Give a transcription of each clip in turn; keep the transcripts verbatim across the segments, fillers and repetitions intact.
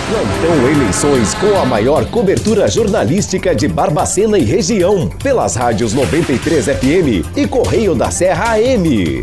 Plantão Eleições com a maior cobertura jornalística de Barbacena e região, pelas rádios noventa e três F M e Correio da Serra A M.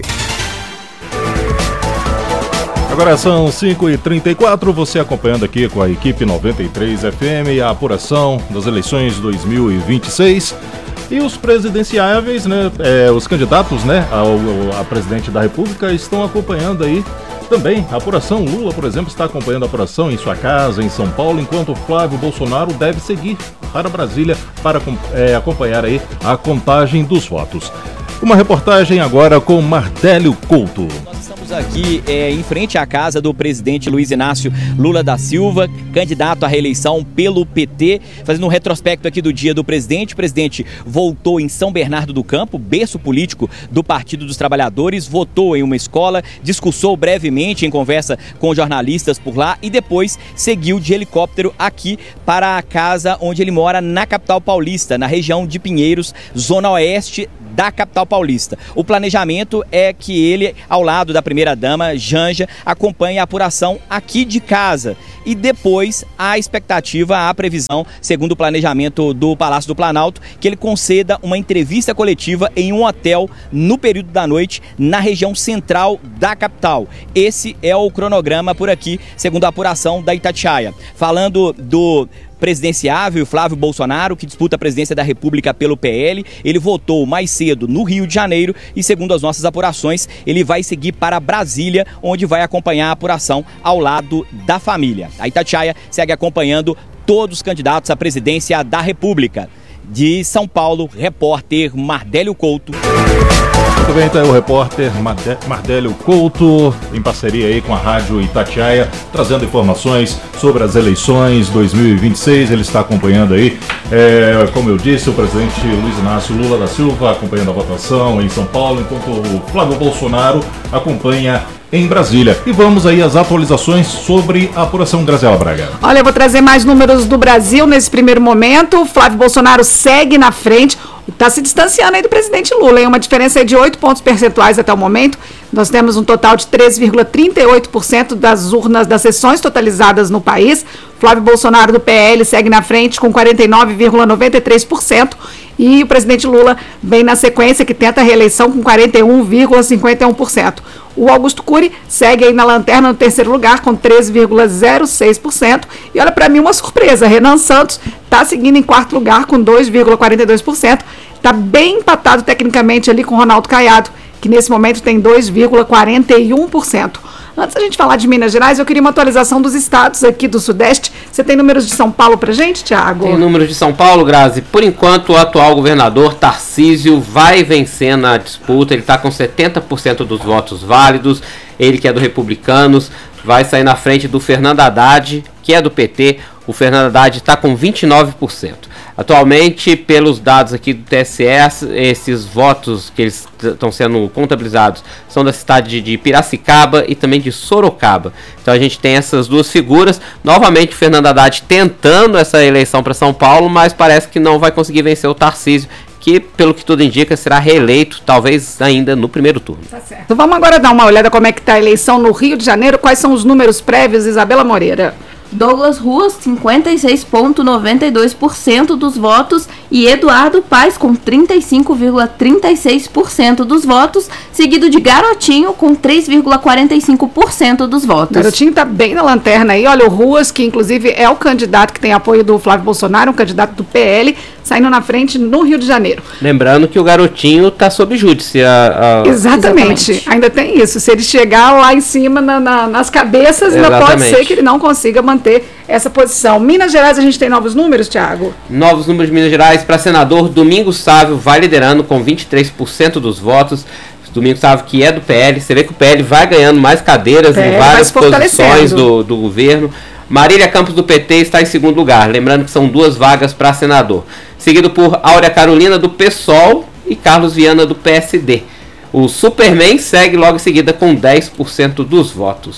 Agora são cinco e trinta e quatro, você acompanhando aqui com a equipe noventa e três F M a apuração das eleições dois mil e vinte e seis. E os presidenciáveis, né, é, os candidatos, né, ao, a presidente da República estão acompanhando aí também a apuração. Lula, por exemplo, está acompanhando a apuração em sua casa, em São Paulo, enquanto Flávio Bolsonaro deve seguir para Brasília para é, acompanhar aí a contagem dos votos. Uma reportagem agora com Mardélio Couto. Nós estamos aqui é, em frente à casa do presidente Luiz Inácio Lula da Silva, candidato à reeleição pelo P T, fazendo um retrospecto aqui do dia do presidente. O presidente voltou em São Bernardo do Campo, berço político do Partido dos Trabalhadores, votou em uma escola, discursou brevemente em conversa com jornalistas por lá e depois seguiu de helicóptero aqui para a casa onde ele mora na capital paulista, na região de Pinheiros, zona oeste da capital paulista. O planejamento é que ele, ao lado da primeira-dama, Janja, acompanhe a apuração aqui de casa. E depois, a expectativa, a previsão, segundo o planejamento do Palácio do Planalto, que ele conceda uma entrevista coletiva em um hotel no período da noite, na região central da capital. Esse é o cronograma por aqui, segundo a apuração da Itatiaia. Falando do presidenciável, Flávio Bolsonaro, que disputa a presidência da República pelo P L, ele votou mais cedo no Rio de Janeiro e, segundo as nossas apurações, ele vai seguir para Brasília, onde vai acompanhar a apuração ao lado da família. A Itatiaia segue acompanhando todos os candidatos à presidência da República. De São Paulo, repórter Mardélio Couto. Muito bem, então é o repórter Mardélio Couto, em parceria aí com a Rádio Itatiaia, trazendo informações sobre as eleições dois mil e vinte e seis. Ele está acompanhando aí, é, como eu disse, o presidente Luiz Inácio Lula da Silva acompanhando a votação em São Paulo, enquanto o Flávio Bolsonaro acompanha em Brasília. E vamos aí às atualizações sobre a apuração. Graziela Braga. Olha, eu vou trazer mais números do Brasil nesse primeiro momento. O Flávio Bolsonaro segue na frente, está se distanciando aí do presidente Lula, em uma diferença aí de oito pontos percentuais até o momento. Nós temos um total de três vírgula trinta e oito por cento das urnas, das sessões totalizadas no país. Flávio Bolsonaro do P L segue na frente com quarenta e nove vírgula noventa e três por cento. E o presidente Lula vem na sequência, que tenta a reeleição, com quarenta e um vírgula cinquenta e um por cento. O Augusto Cury segue aí na lanterna no terceiro lugar com treze vírgula zero seis por cento. E olha, para mim, uma surpresa, Renan Santos está seguindo em quarto lugar com dois vírgula quarenta e dois por cento. Está bem empatado tecnicamente ali com Ronaldo Caiado, que nesse momento tem dois vírgula quarenta e um por cento. Antes da gente falar de Minas Gerais, eu queria uma atualização dos estados aqui do Sudeste. Você tem números de São Paulo pra gente, Thiago? Tem números de São Paulo, Grazi. Por enquanto, o atual governador Tarcísio vai vencendo a disputa. Ele está com setenta por cento dos votos válidos. Ele, que é do Republicanos, vai sair na frente do Fernando Haddad, que é do P T. O Fernando Haddad está com vinte e nove por cento. Atualmente, pelos dados aqui do T S E, esses votos que eles estão sendo contabilizados são da cidade de Piracicaba e também de Sorocaba. Então a gente tem essas duas figuras. Novamente, o Fernando Haddad tentando essa eleição para São Paulo, mas parece que não vai conseguir vencer o Tarcísio, que, pelo que tudo indica, será reeleito, talvez ainda no primeiro turno. Tá certo. Então vamos agora dar uma olhada como é que está a eleição no Rio de Janeiro. Quais são os números prévios, Isabela Moreira? Douglas Ruas, cinquenta e seis vírgula noventa e dois por cento dos votos, e Eduardo Paes com trinta e cinco vírgula trinta e seis por cento dos votos, seguido de Garotinho com três vírgula quarenta e cinco por cento dos votos. Garotinho está bem na lanterna aí. Olha, o Ruas, que inclusive é o candidato que tem apoio do Flávio Bolsonaro, um candidato do P L, saindo na frente no Rio de Janeiro. Lembrando que o Garotinho está sob júdice. A, a... Exatamente. Exatamente, ainda tem isso. Se ele chegar lá em cima na, na, nas cabeças, ainda pode ser que ele não consiga manter essa posição. Minas Gerais, a gente tem novos números, Thiago? Novos números de Minas Gerais. Para senador, Domingos Sávio vai liderando com vinte e três por cento dos votos. Domingos Sávio, que é do P L. Você vê que o P L vai ganhando mais cadeiras em várias posições do, do governo. Marília Campos, do P T, está em segundo lugar. Lembrando que são duas vagas para senador. Seguido por Áurea Carolina, do PSOL, e Carlos Viana, do P S D. O Superman segue logo em seguida com dez por cento dos votos.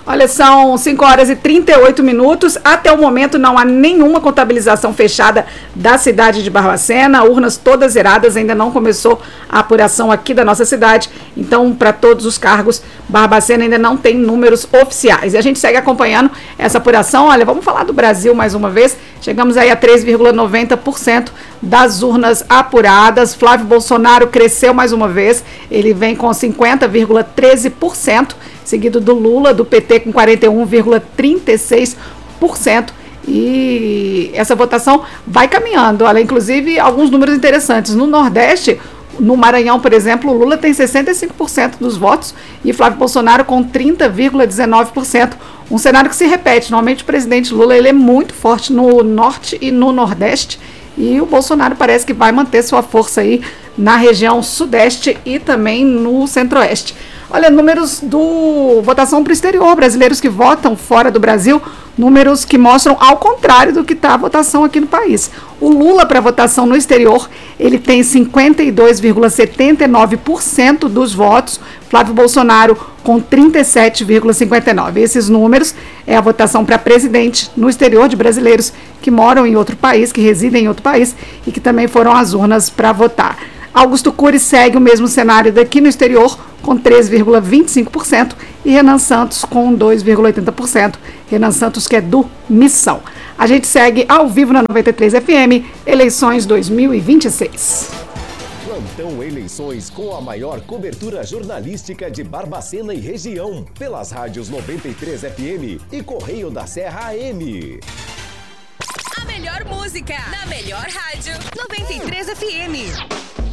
Olha, são cinco horas e trinta e oito minutos. Até o momento não há nenhuma contabilização fechada da cidade de Barbacena. Urnas todas zeradas, ainda não começou a apuração aqui da nossa cidade. Então, para todos os cargos, Barbacena ainda não tem números oficiais. E a gente segue acompanhando essa apuração. Olha, vamos falar do Brasil mais uma vez. Chegamos aí a três vírgula noventa por cento das urnas apuradas. Flávio Bolsonaro cresceu mais uma vez. Ele vem com cinquenta vírgula treze por cento. Seguido do Lula, do P T com quarenta e um vírgula trinta e seis por cento. E essa votação vai caminhando. Olha, inclusive, alguns números interessantes. No Nordeste, no Maranhão, por exemplo, o Lula tem sessenta e cinco por cento dos votos e Flávio Bolsonaro com trinta vírgula dezenove por cento. Um cenário que se repete. Normalmente o presidente Lula ele é muito forte no Norte e no Nordeste. E o Bolsonaro parece que vai manter sua força aí na região Sudeste e também no Centro-Oeste. Olha, números do votação para o exterior, brasileiros que votam fora do Brasil, números que mostram ao contrário do que está a votação aqui no país. O Lula para votação no exterior, ele tem cinquenta e dois vírgula setenta e nove por cento dos votos, Flávio Bolsonaro com trinta e sete vírgula cinquenta e nove por cento. Esses números é a votação para presidente no exterior de brasileiros que moram em outro país, que residem em outro país e que também foram às urnas para votar. Augusto Cury segue o mesmo cenário daqui no exterior, com três vírgula vinte e cinco por cento, e Renan Santos com dois vírgula oitenta por cento. Renan Santos, que é do Missão. A gente segue ao vivo na noventa e três F M, eleições dois mil e vinte e seis. Plantão Eleições com a maior cobertura jornalística de Barbacena e região, pelas rádios noventa e três F M e Correio da Serra A M. A melhor música, na melhor rádio, noventa e três F M.